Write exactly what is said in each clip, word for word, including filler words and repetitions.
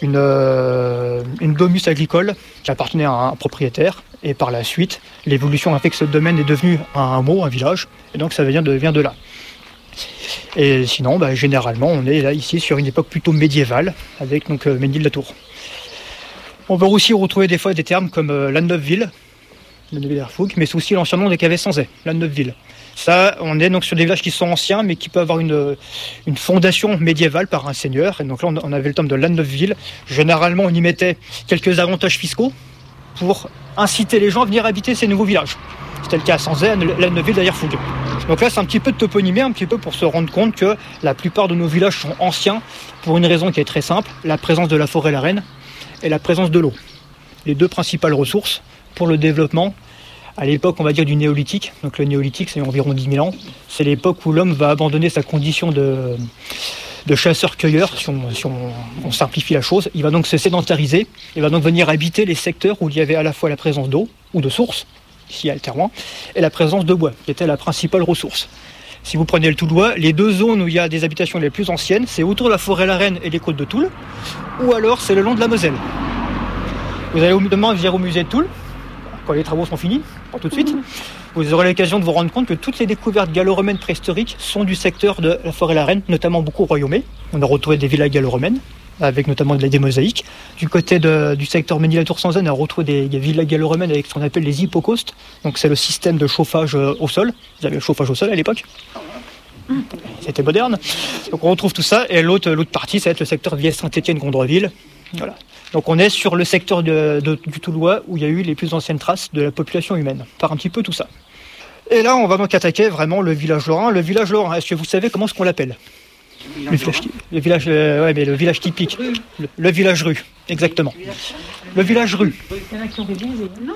une, euh, une domus agricole qui appartenait à un propriétaire. Et par la suite, l'évolution a fait que ce domaine est devenu un hameau, un village. Et donc ça vient de, vient de là. Et sinon, bah, généralement, on est là ici sur une époque plutôt médiévale, avec donc euh, Ménil-la-Tour. On va aussi retrouver des fois des termes comme euh, Lanneuville, Lanneuville-Erfougue, mais c'est aussi l'ancien nom des Cavets-Sanzay, Lanneuville. Ça, on est donc sur des villages qui sont anciens, mais qui peuvent avoir une, une fondation médiévale par un seigneur. Et donc là, on avait le terme de Lanneuville. Généralement, on y mettait quelques avantages fiscaux pour inciter les gens à venir habiter ces nouveaux villages. C'était le cas à Sanzay, Lanneuville-Erfougue. Donc là, c'est un petit peu de toponymie, un petit peu pour se rendre compte que la plupart de nos villages sont anciens pour une raison qui est très simple, la présence de la forêt Larenne et la présence de l'eau. Les deux principales ressources pour le développement à l'époque, on va dire, du néolithique. Donc le néolithique, c'est environ dix mille ans. C'est l'époque où l'homme va abandonner sa condition de, de chasseur-cueilleur, si, on, si on, on simplifie la chose. Il va donc se sédentariser, il va donc venir habiter les secteurs où il y avait à la fois la présence d'eau ou de sources, ici à Altermoin, et la présence de bois, qui était la principale ressource. Si vous prenez le Toulois, les deux zones où il y a des habitations les plus anciennes, c'est autour de la forêt Larenne et les côtes de Toul, ou alors c'est le long de la Moselle. Vous allez demain venir au musée de Toul, quand les travaux sont finis, pas tout de suite, vous aurez l'occasion de vous rendre compte que toutes les découvertes gallo-romaines préhistoriques sont du secteur de la forêt Larenne, notamment beaucoup royaumé. On a retrouvé des villas gallo-romaines, avec notamment des mosaïques. Du côté de, du secteur Ménil-la-Tour-Sanzay, on a retrouvé des, des villas gallo-romaines avec ce qu'on appelle les hypocaustes. Donc c'est le système de chauffage au sol. Vous avez le chauffage au sol à l'époque. C'était moderne. Donc on retrouve tout ça. Et l'autre, l'autre partie, ça va être le secteur Viès-Saint-Étienne-Gondreville. Voilà. Donc on est sur le secteur de, de, du Toulois où il y a eu les plus anciennes traces de la population humaine, par un petit peu tout ça. Et là, on va donc attaquer vraiment le village lorrain. Le village lorrain, est-ce que vous savez comment est-ce qu'on l'appelle ? Le village, le village, euh, ouais, mais le village typique, le, le village rue, exactement. Le village rue. Non,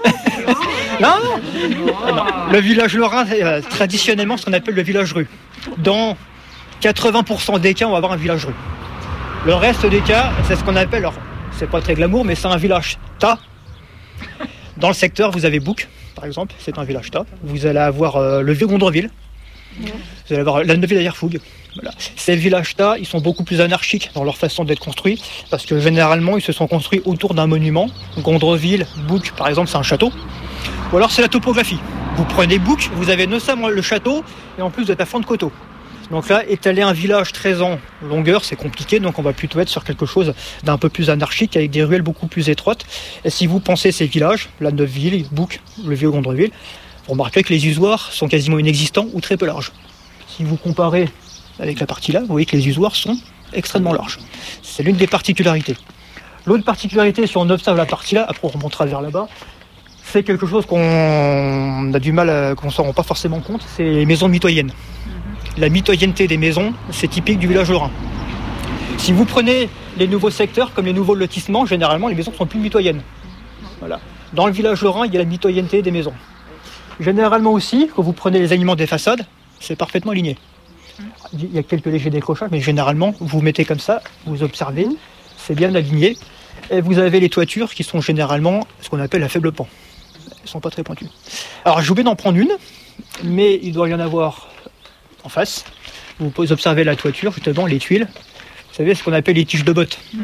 non. Le village lorrain, c'est euh, traditionnellement ce qu'on appelle le village rue. Dans quatre-vingts pour cent des cas, on va avoir un village rue. Le reste des cas, c'est ce qu'on appelle, alors, c'est pas très glamour, mais c'est un village tas. Dans le secteur, vous avez Bouc, par exemple, c'est un village tas. Vous allez avoir euh, le vieux Gondreville. Vous allez avoir Lanneuville-Erfougue. Voilà. Ces villages-là, ils sont beaucoup plus anarchiques dans leur façon d'être construits, parce que généralement, ils se sont construits autour d'un monument. Gondreville, Bouc, par exemple, c'est un château. Ou alors, c'est la topographie. Vous prenez Bouc, vous avez non seulement le château, et en plus, vous êtes à fond de coteaux. Donc là, étaler un village treize ans longueur, c'est compliqué, donc on va plutôt être sur quelque chose d'un peu plus anarchique, avec des ruelles beaucoup plus étroites. Et si vous pensez ces villages, Lanneuville, Bouc, le vieux Gondreville, vous remarquerez que les usoirs sont quasiment inexistants ou très peu larges. Si vous comparez avec la partie là, vous voyez que les usoirs sont extrêmement larges. C'est l'une des particularités. L'autre particularité, si on observe la partie là, après on remontera vers là-bas, c'est quelque chose qu'on a du mal, à, qu'on ne s'en rend pas forcément compte, c'est les maisons mitoyennes. La mitoyenneté des maisons, c'est typique du village lorrain. Si vous prenez les nouveaux secteurs, comme les nouveaux lotissements, généralement les maisons sont plus mitoyennes. Voilà. Dans le village lorrain, il y a la mitoyenneté des maisons. Généralement aussi, quand vous prenez les alignements des façades, c'est parfaitement aligné. Il y a quelques légers décrochages, mais généralement, vous vous mettez comme ça, vous observez, c'est bien aligné. Et vous avez les toitures qui sont généralement ce qu'on appelle à faible pan. Elles ne sont pas très pointues. Alors, j'ai oublié d'en prendre une, mais il doit y en avoir en face. Vous pouvez observer la toiture, justement, les tuiles. Vous savez ce qu'on appelle les tiges de bottes. Mmh.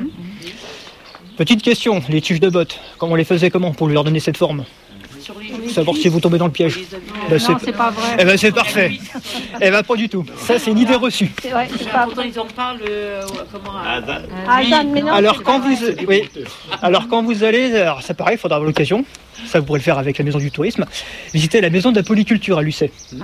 Petite question, les tiges de bottes, comment on les faisait comment pour leur donner cette forme ? Savoir si vous tombez dans le piège. Ben, non, c'est, c'est pas vrai. Eh ben, c'est parfait. Eh ben, pas du tout. Ça, c'est une idée reçue. C'est vrai, c'est pas Pourtant, ils en parlent, euh, comment Ah, Dan, mais non, alors, quand vous, oui. alors, quand vous allez, alors, ça pareil, il faudra avoir l'occasion, ça vous pourrez le faire avec la maison du tourisme, visiter la maison de la polyculture à Lucé. Ah,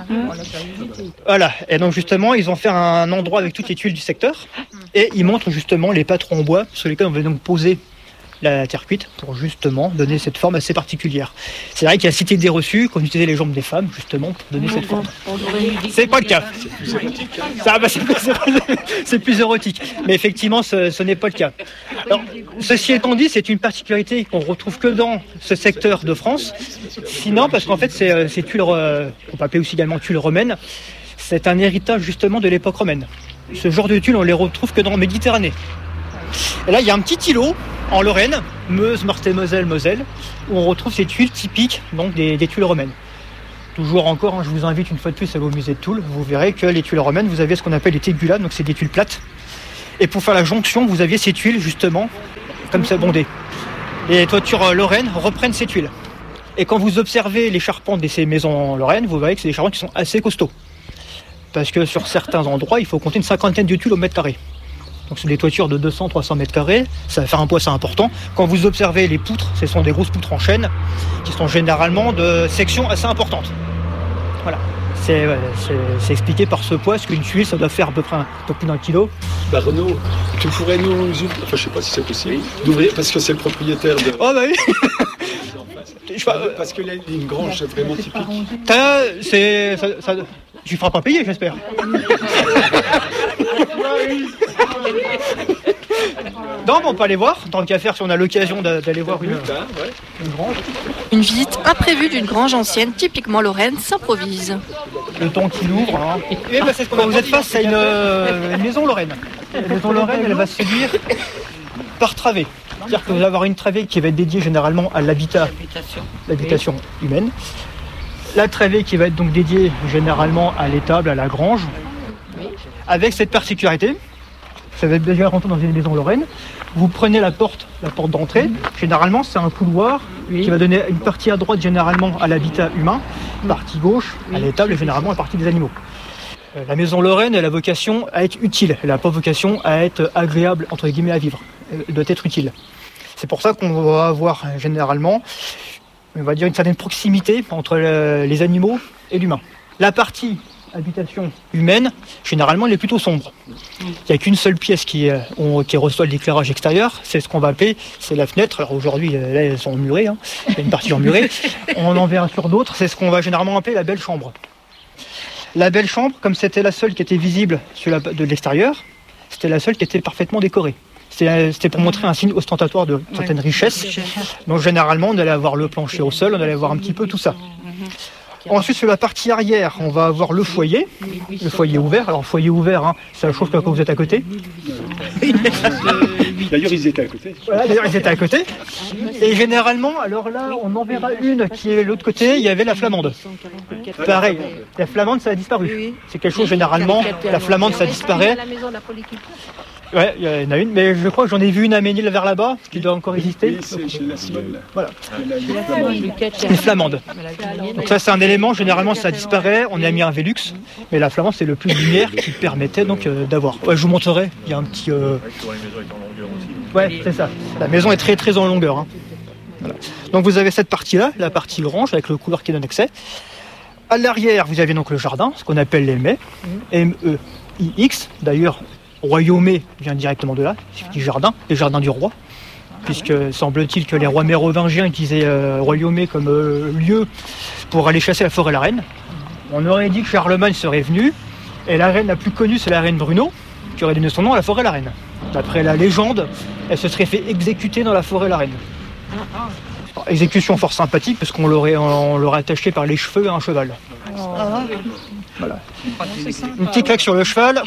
voilà. Et donc, justement, ils ont fait un endroit avec toutes les tuiles du secteur et ils montrent justement les patrons en bois sur lesquels on va donc poser la terre cuite pour justement donner cette forme assez particulière. C'est vrai qu'il y a cité idée reçue qu'on utilisait les jambes des femmes justement pour donner cette forme. C'est pas le cas. Ça, bah, c'est, c'est, c'est plus érotique. Mais effectivement, ce, ce n'est pas le cas. Alors, ceci étant dit, c'est une particularité qu'on retrouve que dans ce secteur de France. Sinon, parce qu'en fait, c'est, ces tuiles, euh, on peut appeler aussi également tuiles romaines, c'est un héritage justement de l'époque romaine. Ce genre de tuiles, on les retrouve que dans la Méditerranée. Et là, il y a un petit îlot en Lorraine, Meuse, Meurthe-et-Moselle, Moselle, où on retrouve ces tuiles typiques donc des, des tuiles romaines. Toujours encore, hein, je vous invite une fois de plus à aller au musée de Toul, vous verrez que les tuiles romaines, vous avez ce qu'on appelle les tegulanes, donc c'est des tuiles plates. Et pour faire la jonction, vous aviez ces tuiles justement comme c'est bondé. Les toitures euh, lorraines reprennent ces tuiles. Et quand vous observez les charpentes de ces maisons lorraines, vous voyez que c'est des charpentes qui sont assez costauds. Parce que sur certains endroits, il faut compter une cinquantaine de tuiles au mètre carré. Donc c'est des toitures de deux cents à trois cents mètres carrés, ça va faire un poids assez important. Quand vous observez les poutres, ce sont des grosses poutres en chêne, qui sont généralement de sections assez importantes. Voilà. C'est, ouais, c'est, c'est expliqué par ce poids, parce qu'une tuile, ça doit faire à peu près un peu plus d'un kilo. Bah Renaud, tu pourrais nous ouvrir, enfin je sais pas si c'est possible, d'ouvrir, parce que c'est le propriétaire de... Oh bah oui. Je sais, parce qu'il y a une grange vraiment typique. T'as, c'est, ça, ça, tu feras pas payer, j'espère. Non, mais on peut aller voir, tant qu'à faire, si on a l'occasion d'aller voir une, une grange. Une visite imprévue d'une grange ancienne, typiquement lorraine, s'improvise. Le temps qu'il ouvre. Hein. Et bah, c'est ce qu'on a. Vous êtes face à une, euh, une maison lorraine. La maison lorraine, elle va se séduire par travée. C'est-à-dire que vous allez avoir une travée qui va être dédiée généralement à l'habitat, l'habitation humaine. La travée qui va être donc dédiée généralement à l'étable, à la grange, avec cette particularité. Ça va être déjà rentré dans une maison lorraine. Vous prenez la porte, la porte d'entrée. Généralement, c'est un couloir qui va donner une partie à droite généralement à l'habitat humain, une partie gauche à l'étable et généralement la partie des animaux. La maison lorraine, elle a vocation à être utile. Elle n'a pas vocation à être agréable entre guillemets à vivre. Elle doit être utile. C'est pour ça qu'on va avoir généralement, on va dire, une certaine proximité entre les animaux et l'humain. La partie habitation humaine, généralement, elle est plutôt sombre. Il n'y a qu'une seule pièce qui, euh, on, qui reçoit de l'éclairage extérieur, c'est ce qu'on va appeler, c'est la fenêtre. Alors aujourd'hui, là, elles sont murées, hein. Il y a une partie emmurée. On en verra sur d'autres, c'est ce qu'on va généralement appeler la belle chambre. La belle chambre, comme c'était la seule qui était visible sur la, de l'extérieur, c'était la seule qui était parfaitement décorée. C'était, c'était pour montrer un signe ostentatoire de certaines richesses. Donc généralement, on allait avoir le plancher au sol, on allait avoir un petit peu tout ça. Ensuite, sur la partie arrière, on va avoir le foyer, le foyer ouvert. Alors, foyer ouvert, hein, ça chauffe quand vous êtes à côté. D'ailleurs, ils étaient à côté. Voilà, d'ailleurs, ils étaient à côté. Et généralement, alors là, on en verra une qui est de l'autre côté, il y avait la flamande. Pareil, la flamande, ça a disparu. C'est quelque chose, généralement, la flamande, ça disparaît. Ouais, il y en a une, mais je crois que j'en ai vu une à Ménil vers là-bas, qui doit encore exister. Oui, c'est chez la Simone. Voilà. Une flamande. Donc ça, c'est un élément, généralement, ça disparaît, on y a mis un Velux, mais la flamande, c'est le plus lumière qui permettait donc euh, d'avoir. Ouais, je vous montrerai, il y a un petit... Euh... Ouais, c'est ça. La maison est très très en longueur. Hein. Voilà. Donc vous avez cette partie-là, la partie grange, avec le couloir qui donne accès. À l'arrière, vous avez donc le jardin, ce qu'on appelle les mets, M E I X, d'ailleurs... Royaumé vient directement de là, c'est petit jardin, les jardins du roi, puisque semble-t-il que les rois mérovingiens utilisaient euh, Royaumé comme euh, lieu pour aller chasser la forêt la reine. On aurait dit que Charlemagne serait venu, et la reine la plus connue, c'est la reine Bruno, qui aurait donné son nom à la forêt la reine. D'après la légende, elle se serait fait exécuter dans la forêt la reine. Alors, exécution fort sympathique, parce qu'on l'aurait, on l'aurait attaché par les cheveux à un cheval. Voilà. Une petite claque sur le cheval.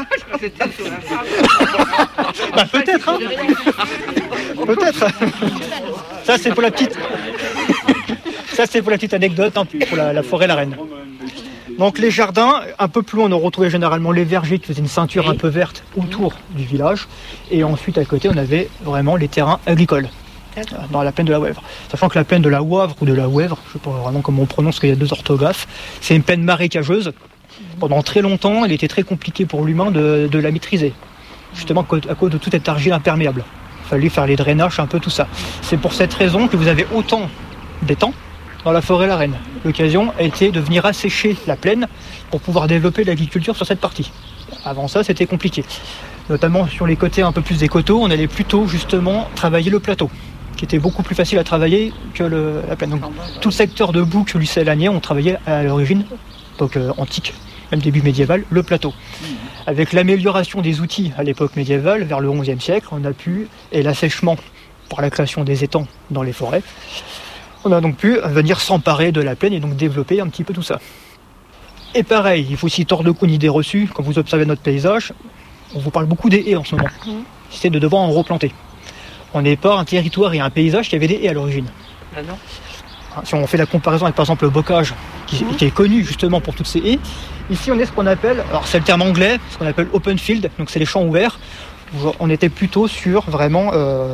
Bah, peut-être, hein. Peut-être. Ça c'est pour la petite. Ça c'est pour la petite anecdote, hein, pour la, la forêt la reine. Donc les jardins, un peu plus loin, on retrouvait généralement les vergers qui faisaient une ceinture un peu verte autour du village. Et ensuite à côté, on avait vraiment les terrains agricoles. Dans la plaine de la Ouèvre. Sachant que la plaine de la Ouèvre ou de la Ouèvre, je ne sais pas vraiment comment on prononce, parce qu'il y a deux orthographes, c'est une plaine marécageuse. Pendant très longtemps, il était très compliqué pour l'humain de, de la maîtriser. Justement à cause de toute cette argile imperméable. Il fallait faire les drainages, un peu tout ça. C'est pour cette raison que vous avez autant d'étangs dans la forêt la Reine. L'occasion a été de venir assécher la plaine pour pouvoir développer l'agriculture sur cette partie. Avant ça, c'était compliqué. Notamment sur les côtés un peu plus des coteaux, on allait plutôt justement travailler le plateau, qui était beaucoup plus facile à travailler que le, la plaine. Donc, tout le secteur de Bouc, Lucé, Lanier, on travaillait à l'origine, donc euh, antique, même début médiéval, le plateau. Avec l'amélioration des outils à l'époque médiévale, vers le onzième siècle, on a pu, et l'assèchement par la création des étangs dans les forêts, on a donc pu venir s'emparer de la plaine et donc développer un petit peu tout ça. Et pareil, il faut aussi tordre le cou une idée reçue, quand vous observez notre paysage, on vous parle beaucoup des haies en ce moment. C'est de devoir en replanter. On n'est pas un territoire et un paysage qui avait des haies à l'origine. Ah non. Si on fait la comparaison avec par exemple le bocage, qui, mmh. qui est connu justement pour toutes ces haies, ici on est ce qu'on appelle, alors c'est le terme anglais, ce qu'on appelle open field, donc c'est les champs ouverts, où on était plutôt sur vraiment euh,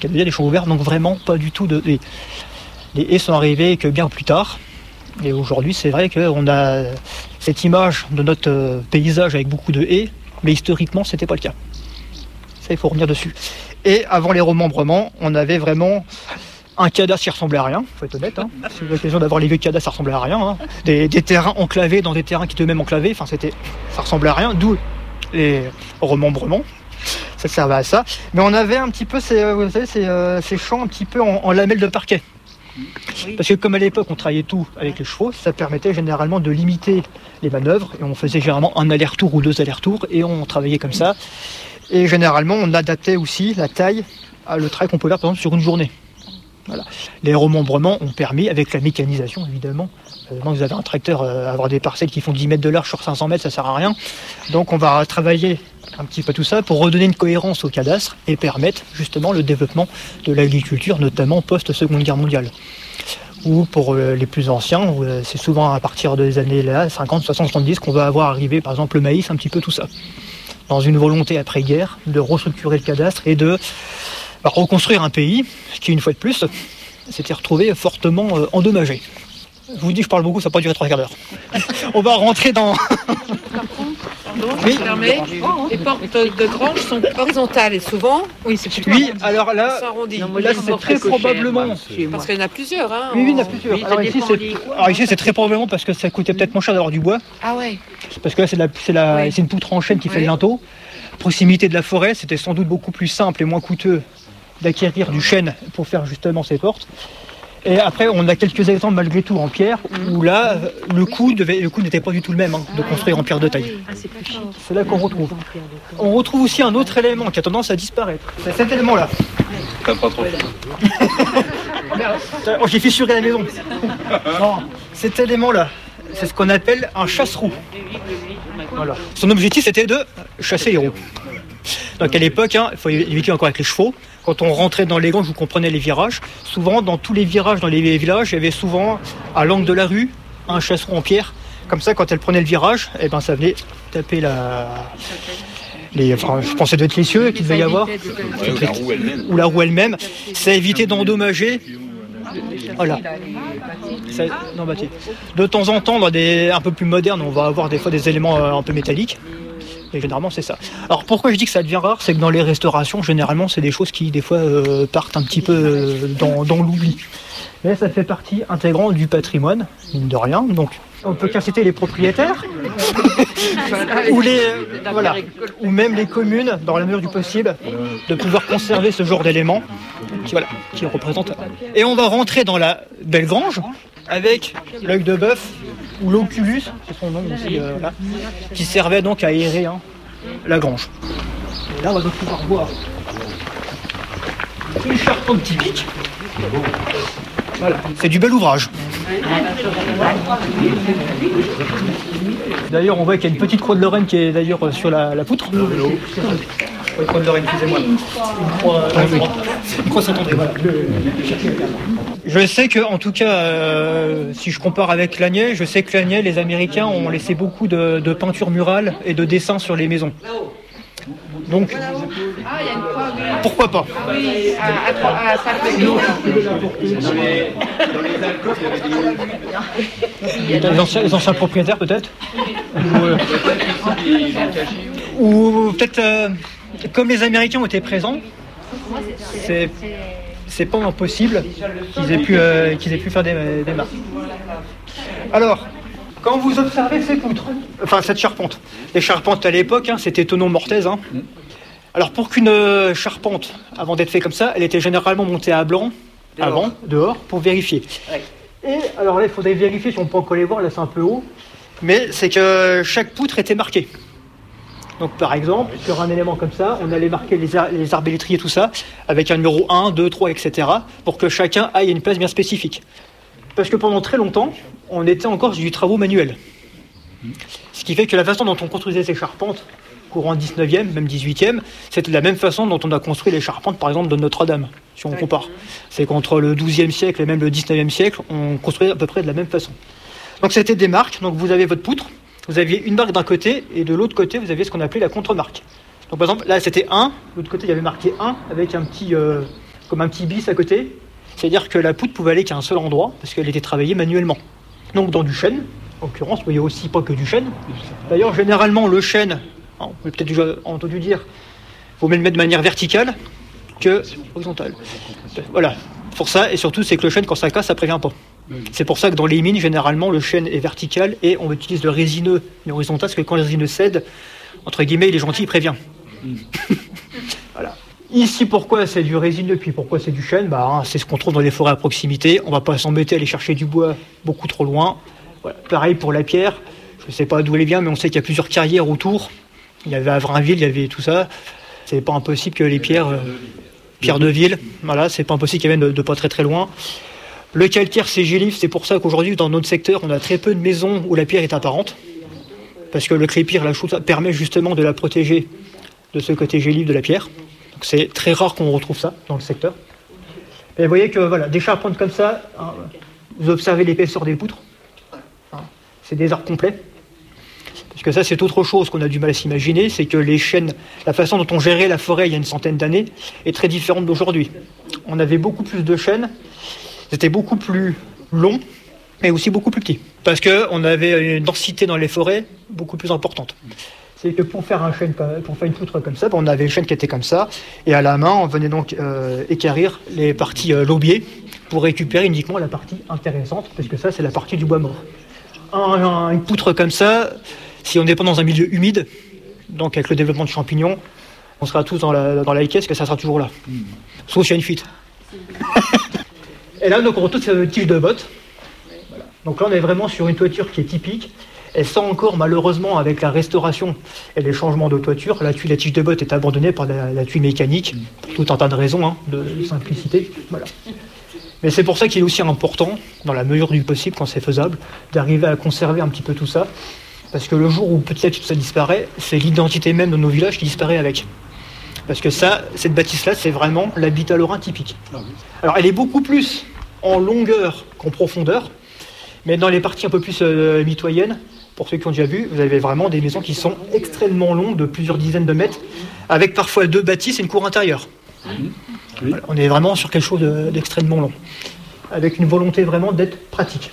qu'il y a déjà des champs ouverts, donc vraiment pas du tout de haies. Les haies sont arrivées que bien plus tard. Et aujourd'hui, c'est vrai qu'on a cette image de notre paysage avec beaucoup de haies, mais historiquement, c'était pas le cas. Ça, il faut revenir dessus. Et avant les remembrements, on avait vraiment un cadastre qui ressemblait à rien, il faut être honnête. Hein. Si vous avez l'occasion d'avoir les vieux cadastres, ça ressemblait à rien. Hein. Des, des terrains enclavés dans des terrains qui étaient eux-mêmes enclavés, enfin, c'était, ça ressemblait à rien, d'où les remembrements. Ça servait à ça. Mais on avait un petit peu ces, vous savez, ces, euh, ces champs un petit peu en, en lamelles de parquet. Parce que comme à l'époque on travaillait tout avec les chevaux, ça permettait généralement de limiter les manœuvres et on faisait généralement un aller-retour ou deux allers-retours et on travaillait comme ça. Et généralement on adaptait aussi la taille à le travail qu'on pouvait faire par exemple sur une journée. Voilà. Les remembrements ont permis, avec la mécanisation évidemment, évidemment vous avez un tracteur, euh, avoir des parcelles qui font dix mètres de large sur cinq cents mètres, ça sert à rien. Donc on va travailler un petit peu tout ça pour redonner une cohérence au cadastre et permettre justement le développement de l'agriculture, notamment post-Seconde Guerre mondiale. Ou pour les plus anciens, c'est souvent à partir des années là, cinquante, soixante, soixante-dix qu'on va avoir arrivé par exemple le maïs, un petit peu tout ça. Dans une volonté après-guerre de restructurer le cadastre et de bah, reconstruire un pays qui, une fois de plus, s'était retrouvé fortement euh, endommagé. Je vous dis, je parle beaucoup, ça n'a pas duré trois quarts d'heure. On va rentrer dans... Oui, les portes de grange sont horizontales et souvent, oui, c'est plutôt oui, alors là, non, là c'est très probablement. Parce qu'il y en a plusieurs. Hein, oui, oui, il y en a plusieurs. Oui, alors, ici, alors ici, c'est très probablement parce que ça coûtait peut-être moins cher d'avoir du bois. Ah ouais. Parce que là, c'est, la, c'est, la, oui. c'est une poutre en chêne qui fait oui. le linteau. Proximité de la forêt, c'était sans doute beaucoup plus simple et moins coûteux d'acquérir du chêne pour faire justement ces portes. Et après, on a quelques exemples malgré tout en pierre, où là, le coût, devait, le coût n'était pas du tout le même hein, de construire en pierre de taille. C'est là qu'on retrouve. On retrouve aussi un autre élément qui a tendance à disparaître. C'est cet élément-là. T'as pas trop. Oh, j'ai fissuré la maison. Non, cet élément-là, c'est ce qu'on appelle un chasse-roue. Voilà. Son objectif, c'était de chasser les roues. Donc à l'époque, hein, il faut éviter encore avec les chevaux. Quand on rentrait dans les granges, vous comprenez les virages. Souvent, dans tous les virages, dans les villages, il y avait souvent, à l'angle de la rue, un chasseron en pierre. Comme ça, quand elle prenait le virage, eh ben, ça venait taper la... Les, enfin, je pensais d'être les cieux qu'il devait y avoir. Ouais, ou la roue elle-même. Ou la roue elle-même. Ça évitait d'endommager. Voilà. Ça, non, bah, de temps en temps, dans des un peu plus modernes, on va avoir des fois des éléments euh, un peu métalliques. Et généralement, c'est ça. Alors, pourquoi je dis que ça devient rare, c'est que dans les restaurations, généralement, c'est des choses qui, des fois, euh, partent un petit peu euh, dans, dans l'oubli. Mais ça fait partie intégrante du patrimoine, mine de rien. Donc, on peut qu'inciter les propriétaires, ou, les, voilà, ou même les communes, dans la mesure du possible, de pouvoir conserver ce genre d'éléments qui, voilà, qui représentent. Et on va rentrer dans la belle grange avec l'œil de bœuf ou l'oculus, c'est son nom aussi, euh, là, qui servait donc à aérer hein, la grange. Et là, on va donc pouvoir voir une charpente typique. Voilà, c'est du bel ouvrage. D'ailleurs, on voit qu'il y a une petite croix de Lorraine qui est d'ailleurs sur la, la poutre. Une croix de Lorraine, excusez-moi. Une croix, une croix Saint-André, voilà. Je sais que, en tout cas, euh, si je compare avec Lagny, je sais que Lagny, les Américains ont laissé beaucoup de, de peintures murales et de dessins sur les maisons. Donc, pourquoi pas? Les anciens, les anciens propriétaires peut-être, ou, euh, ou peut-être euh, comme les Américains ont été présents, c'est c'est pas impossible qu'ils aient pu euh, qu'ils aient pu faire des, des marques. Alors, quand vous observez ces poutres, enfin cette charpente, les charpentes à l'époque, hein, c'était tonneau mortaise. Hein. Alors pour qu'une charpente, avant d'être faite comme ça, elle était généralement montée à blanc, dehors. avant, dehors, pour vérifier. Ouais. Et alors là, il faudrait vérifier si on peut encore les voir, là c'est un peu haut, mais c'est que chaque poutre était marquée. Donc par exemple, sur un élément comme ça, on allait marquer les, ar- les arbélétriers et tout ça, avec un numéro un, deux, trois, et cetera, pour que chacun aille à une place bien spécifique. Parce que pendant très longtemps, on était encore sur du travaux manuel. Ce qui fait que la façon dont on construisait ces charpentes, courant dix-neuvième, même dix-huitième, c'était de la même façon dont on a construit les charpentes, par exemple, de Notre-Dame, si on compare. C'est qu'entre le douzième siècle et même le dix-neuvième siècle, on construisait à peu près de la même façon. Donc c'était des marques, donc vous avez votre poutre, vous aviez une marque d'un côté, et de l'autre côté, vous aviez ce qu'on appelait la contre-marque. Donc par exemple, là c'était un, de l'autre côté il y avait marqué un, avec un petit, euh, comme un petit bis à côté. C'est-à-dire que la poutre pouvait aller qu'à un seul endroit, parce qu'elle était travaillée manuellement. Donc dans du chêne, en l'occurrence, il n'y a aussi pas que du chêne. D'ailleurs, généralement, le chêne, on peut peut-être déjà entendu dire, il faut mieux le mettre de manière verticale que horizontale. Voilà, pour ça, et surtout, c'est que le chêne, quand ça casse, ça ne prévient pas. C'est pour ça que dans les mines, généralement, le chêne est vertical et on utilise le résineux et horizontal, parce que quand le résineux cède, entre guillemets, il est gentil, il prévient. Voilà. Ici, pourquoi c'est du résineux, puis pourquoi c'est du chêne, bah, hein, c'est ce qu'on trouve dans les forêts à proximité. On ne va pas s'embêter à aller chercher du bois beaucoup trop loin. Voilà. Pareil pour la pierre. Je ne sais pas d'où elle vient, mais on sait qu'il y a plusieurs carrières autour. Il y avait à Vrainville, il y avait tout ça. C'est pas impossible que les pierres, euh, pierres de ville, voilà, c'est pas impossible qu'elles viennent de, de pas très très loin. Le calcaire, c'est gélif, c'est pour ça qu'aujourd'hui, dans notre secteur, on a très peu de maisons où la pierre est apparente. Parce que le crépir, la chose, permet justement de la protéger de ce côté gélif de la pierre. Donc c'est très rare qu'on retrouve ça dans le secteur. Et vous voyez que voilà, des charpentes comme ça, hein, vous observez l'épaisseur des poutres. Hein, c'est des arbres complets. Parce que ça, c'est autre chose qu'on a du mal à s'imaginer, c'est que les chênes, la façon dont on gérait la forêt il y a une centaine d'années est très différente d'aujourd'hui. On avait beaucoup plus de chênes, c'était beaucoup plus long, mais aussi beaucoup plus petit. Parce qu'on avait une densité dans les forêts beaucoup plus importante. C'est que pour faire un chêne, pour faire une poutre comme ça, on avait le chêne qui était comme ça, et à la main, on venait donc euh, équarrir les parties euh, lobiées pour récupérer uniquement la partie intéressante, parce que ça, c'est la partie du bois mort. Un, un, une poutre comme ça, si on n'est pas dans un milieu humide, donc avec le développement de champignons, on sera tous dans la, dans la caisse, que ça sera toujours là. Mmh. Sauf s'il y a une fuite. Et là, donc, on retrouve cette tige de botte. Voilà. Donc là, on est vraiment sur une toiture qui est typique. Et ça encore, malheureusement, avec la restauration et les changements de toiture, la, tuile, la tige de botte est abandonnée par la, la tuile mécanique, pour tout un tas de raisons, hein, de simplicité. Voilà. Mais c'est pour ça qu'il est aussi important, dans la mesure du possible, quand c'est faisable, d'arriver à conserver un petit peu tout ça. Parce que le jour où petit à petit tout ça disparaît, c'est l'identité même de nos villages qui disparaît avec. Parce que ça, cette bâtisse-là, c'est vraiment l'habitat lorrain typique. Alors elle est beaucoup plus en longueur qu'en profondeur, mais dans les parties un peu plus euh, mitoyennes, pour ceux qui ont déjà vu, vous avez vraiment des maisons qui sont extrêmement longues, de plusieurs dizaines de mètres, avec parfois deux bâtisses et une cour intérieure. Mmh. Oui. Voilà, on est vraiment sur quelque chose de, d'extrêmement long, avec une volonté vraiment d'être pratique.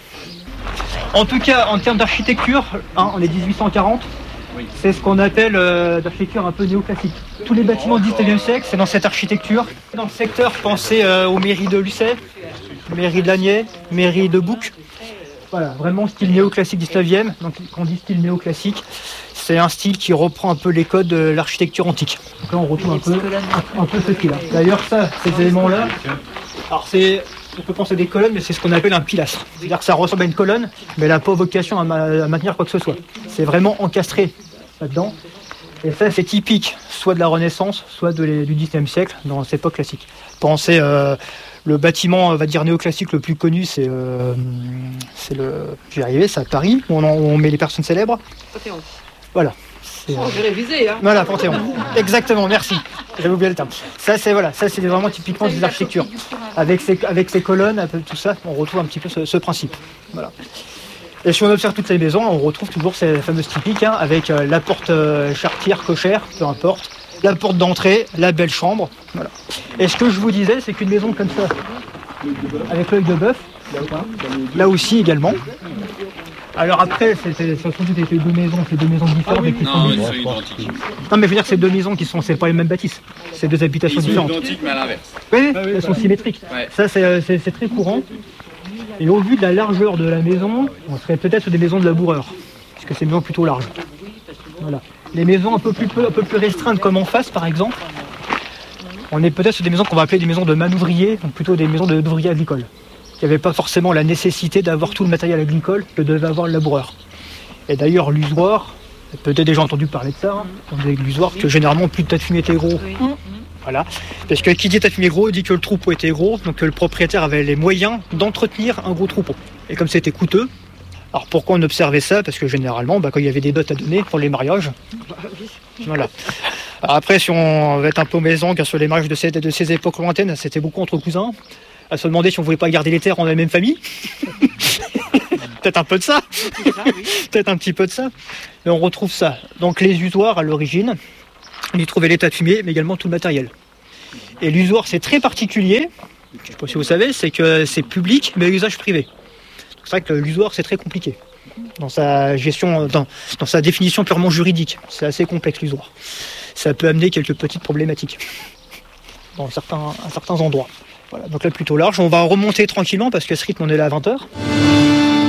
En tout cas, en termes d'architecture, hein, on est dix-huit cent quarante, oui. C'est ce qu'on appelle euh, d'architecture un peu néoclassique. Tous les bâtiments du dix-neuvième siècle, c'est dans cette architecture. Dans le secteur, pensez euh, aux mairies de Lucé, mairie de Lagné, mairie de Bouc. Voilà, vraiment style néoclassique dix-neuvième. Donc quand on dit style néoclassique, c'est un style qui reprend un peu les codes de l'architecture antique. Donc là, on retrouve un peu, un, un peu ce style-là. D'ailleurs, ça, ces éléments-là, alors c'est... On peut penser à des colonnes, mais c'est ce qu'on appelle un pilastre. C'est-à-dire que ça ressemble à une colonne, mais elle n'a pas vocation à, ma- à maintenir quoi que ce soit. C'est vraiment encastré là-dedans. Et ça, c'est typique, soit de la Renaissance, soit de les, du dix-neuvième siècle, dans cette époque classique. Pensez, euh, le bâtiment, on va dire, néoclassique le plus connu, c'est, euh, c'est le... Je vais y arriver, c'est à Paris, où on, en, où on met les personnes célèbres. Panthéon. Voilà. C'est, oh, j'ai révisé, hein. Voilà, Panthéon. Exactement, merci. J'avais oublié le terme. Ça, c'est voilà, ça, c'est vraiment typiquement des architectures. Avec ces, avec ces colonnes, un peu tout ça, on retrouve un petit peu ce, ce principe. Voilà. Et si on observe toutes les maisons, on retrouve toujours ces fameuses typiques, hein, avec euh, la porte euh, charretière, cochère, peu importe, la porte d'entrée, la belle chambre. Voilà. Et ce que je vous disais, c'est qu'une maison comme ça, avec l'œil de bœuf, là aussi également. Alors après, c'est, c'est, c'est surtout des deux maisons, c'est deux maisons différentes. Ah oui, qui non, sont des... identiques. Non, mais je veux dire, c'est deux maisons qui sont, c'est pas les mêmes bâtisses. C'est deux habitations différentes. Ils sont identiques, mais à l'inverse. Oui, ah oui, elles sont symétriques. Ouais. Ça, c'est, c'est, c'est très courant. Et au vu de la largeur de la maison, on serait peut-être sur des maisons de laboureurs, parce que c'est des maisons plutôt larges. Voilà. Les maisons un peu plus, un peu plus restreintes, comme en face, par exemple, on est peut-être sur des maisons qu'on va appeler des maisons de manouvriers, donc plutôt des maisons de, d'ouvriers agricoles. Il n'y avait pas forcément la nécessité d'avoir tout le matériel agricole que devait avoir le laboureur. Et d'ailleurs, l'usoir, peut-être déjà entendu parler de ça, hein, l'usoir, que généralement plus le tas de fumier était gros. Oui. Voilà. Parce que qui dit tas de fumier gros dit que le troupeau était gros, donc que le propriétaire avait les moyens d'entretenir un gros troupeau. Et comme c'était coûteux, alors pourquoi on observait ça? Parce que généralement, bah, quand il y avait des dots à donner pour les mariages, voilà. Alors après, si on va être un peu maison, car sur les mariages de ces, de ces époques lointaines, c'était beaucoup entre cousins, à se demander si on voulait pas garder les terres en la même famille. Peut-être un peu de ça. Peut-être un petit peu de ça. Mais on retrouve ça. Donc les usoirs, à l'origine, on y trouvait les tas de fumier, mais également tout le matériel. Et l'usoir, c'est très particulier. Je ne sais pas si vous savez, c'est que c'est public, mais à usage privé. C'est vrai que l'usoir, c'est très compliqué. Dans sa gestion, dans, dans sa définition purement juridique. C'est assez complexe, l'usoir. Ça peut amener quelques petites problématiques dans certains, à certains endroits. Voilà, donc là, plutôt large. On va remonter tranquillement parce que ce rythme, on est là à vingt heures.